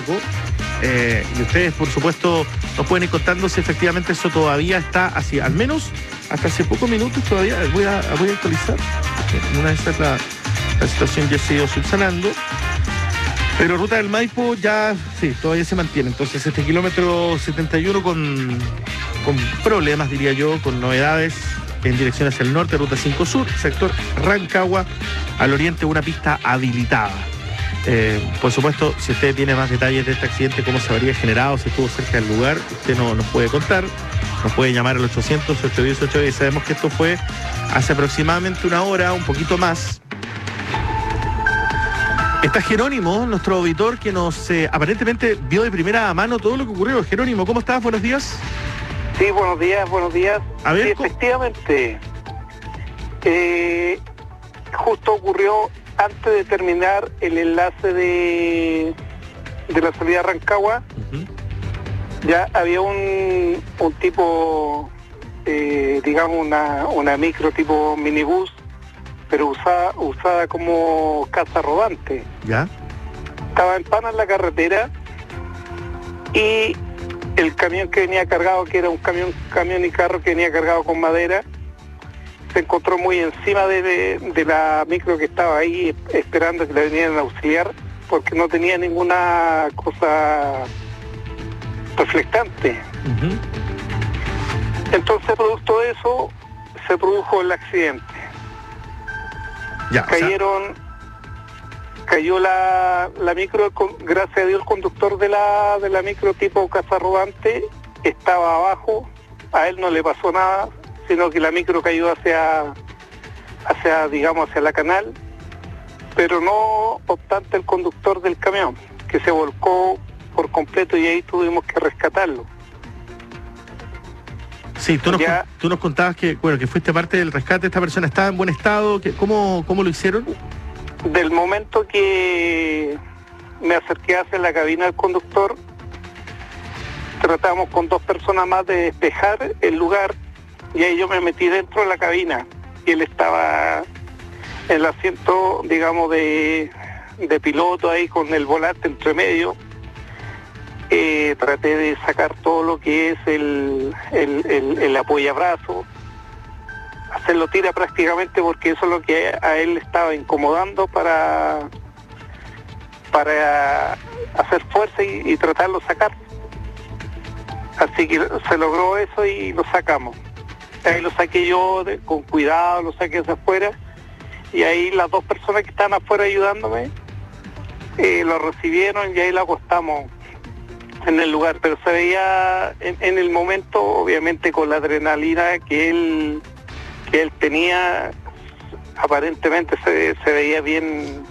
saco. Y ustedes, por supuesto, nos pueden ir contando si efectivamente eso todavía está así. Al menos hasta hace pocos minutos todavía voy a actualizar. En una de esas la situación ya se ha ido subsanando. Pero Ruta del Maipo ya, sí, todavía se mantiene. Entonces este kilómetro 71 con problemas, diría yo, con novedades en dirección hacia el norte, Ruta 5 Sur, sector Rancagua, al oriente una pista habilitada. Por supuesto, si usted tiene más detalles de este accidente, cómo se habría generado, si estuvo cerca del lugar, usted nos puede contar, nos puede llamar al 800-810-810. Sabemos que esto fue hace aproximadamente una hora, un poquito más. Está Jerónimo, nuestro auditor, que nos aparentemente vio de primera mano todo lo que ocurrió. Jerónimo, ¿cómo estás? Buenos días. Sí, buenos días. A ver, sí, efectivamente, justo ocurrió antes de terminar el enlace de la salida a Rancagua. Uh-huh. Ya había un tipo, digamos una micro tipo minibús, pero usada como casa rodante. ¿Ya? Estaba en pana en la carretera y el camión que venía cargado, que era un camión y carro que venía cargado con madera, se encontró muy encima de la micro que estaba ahí esperando que le vinieran a auxiliar, porque no tenía ninguna cosa reflectante. Uh-huh. Entonces, producto de eso, se produjo el accidente. Ya, cayó la micro, gracias a Dios el conductor de la micro tipo casa rodante estaba abajo, a él no le pasó nada, sino que la micro cayó hacia la canal, pero no obstante el conductor del camión, que se volcó por completo y ahí tuvimos que rescatarlo. Sí, tú nos contabas que fuiste parte del rescate. ¿Esta persona estaba en buen estado? ¿Cómo lo hicieron? Del momento que me acerqué hacia la cabina del conductor, tratamos con 2 personas más de despejar el lugar y ahí yo me metí dentro de la cabina y él estaba en el asiento, digamos, de piloto ahí con el volante entre medio. Traté de sacar todo lo que es el apoyabrazo, hacerlo tira prácticamente, porque eso es lo que a él le estaba incomodando para hacer fuerza y tratarlo de sacar. Así que se logró eso y lo sacamos. Ahí lo saqué yo con cuidado, lo saqué hacia afuera y ahí las 2 personas que están afuera ayudándome lo recibieron y ahí lo acostamos en el lugar, pero se veía en el momento, obviamente con la adrenalina que él tenía, aparentemente se veía bien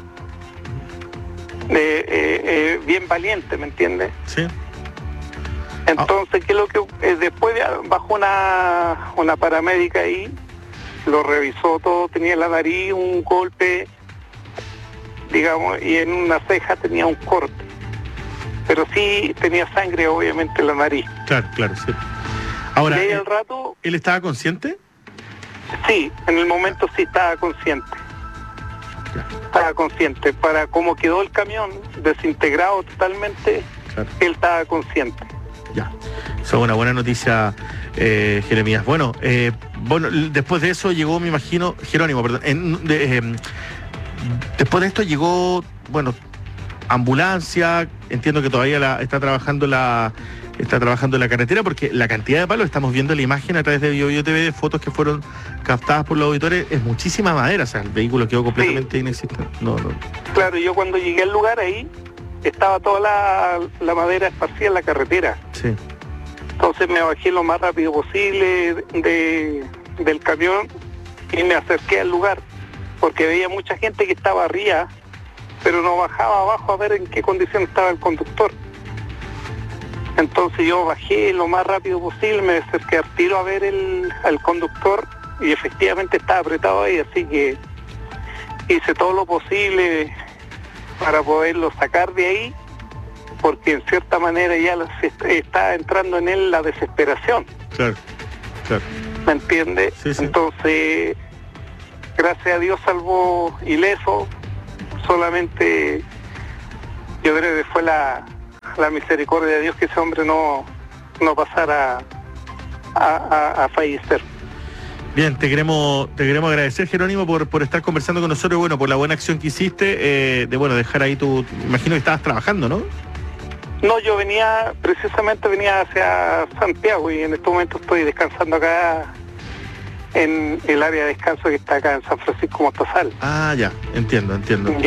bien valiente, ¿me entiendes? Sí. Entonces, ¿qué es lo que después bajó una paramédica ahí, lo revisó todo, tenía en la nariz un golpe, digamos, y en una ceja tenía un corte. Pero sí tenía sangre, obviamente, en la nariz. Claro, sí. Ahora, y ahí al rato... ¿Él estaba consciente? Sí, en el momento sí estaba consciente. Ya. Estaba consciente. Para cómo quedó el camión, desintegrado totalmente, claro. Él estaba consciente. Ya, eso es una buena noticia, Jeremías. Bueno, después de eso llegó, me imagino, Jerónimo, perdón. Después de esto llegó, ambulancia. Entiendo que todavía está trabajando la carretera, porque la cantidad de palos, estamos viendo la imagen a través de BioBio TV, de fotos que fueron captadas por los auditores, es muchísima madera, o sea, el vehículo quedó completamente inexistente. No. Claro, yo cuando llegué al lugar ahí, estaba toda la madera esparcida en la carretera. Sí. Entonces me bajé lo más rápido posible del camión y me acerqué al lugar, porque veía mucha gente que estaba arriba, pero no bajaba abajo a ver en qué condición estaba el conductor. Entonces yo bajé lo más rápido posible, me acerqué al tiro a ver al conductor y efectivamente estaba apretado ahí, así que hice todo lo posible para poderlo sacar de ahí, porque en cierta manera ya está entrando en él la desesperación. Claro. ¿Me entiende? Sí. Entonces, gracias a Dios salvó ileso, solamente yo creo que fue la la misericordia de Dios que ese hombre no pasara a fallecer. Bien, te queremos agradecer, Jerónimo, por estar conversando con nosotros, bueno, por la buena acción que hiciste, dejar ahí imagino que estabas trabajando, ¿no? No, yo venía hacia Santiago y en este momento estoy descansando acá en el área de descanso que está acá en San Francisco Mostazal. Ah, ya, entiendo.